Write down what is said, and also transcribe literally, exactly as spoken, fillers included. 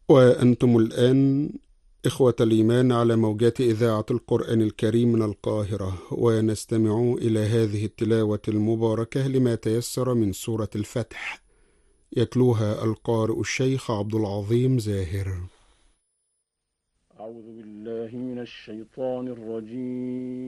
وأنتم الآن إخوة الإيمان على موجات إذاعة القرآن الكريم من القاهرة، ونستمع إلى هذه التلاوة المباركة لما تيسر من سورة الفتح، يتلوها القارئ الشيخ عبد العظيم زاهر. أعوذ بالله من الشيطان الرجيم